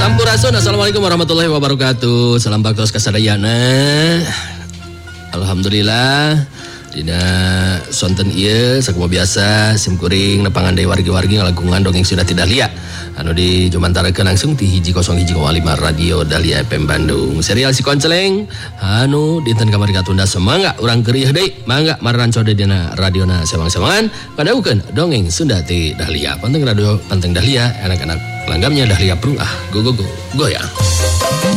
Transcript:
Sampurasun, assalamualaikum warahmatullahi wabarakatuh. Salam baktos kasadayana. Alhamdulillah. Dina sonten ieu sakumaha biasa simkuring nepangan deui wargi-wargi ngalagungan dongeng sudah tidak liat anu di jumantarekeun langsung ti 101,5 Radio Dahlia FM Bandung. Serial si konceleng anu dinten kamari katunda semangga urang keurieuh deui mangga maranco deui dina radiona sewang-sewangan padaukeun dongeng Sunda ti Dahlia. Panteng radio Panteng Dahlia anak-anak langgamnya Dahlia Prung go goyang.